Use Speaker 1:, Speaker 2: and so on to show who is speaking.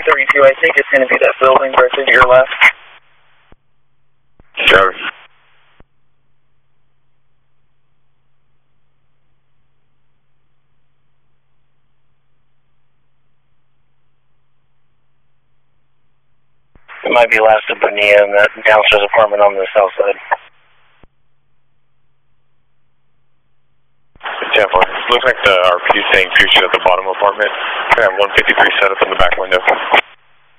Speaker 1: 32, I think it's going to be that building directly to your left.
Speaker 2: Sure.
Speaker 1: It might be last of Bonilla in that downstairs apartment on the south side.
Speaker 2: Example. Looks like the RP saying future at the bottom apartment. I have 153 set up in the back window.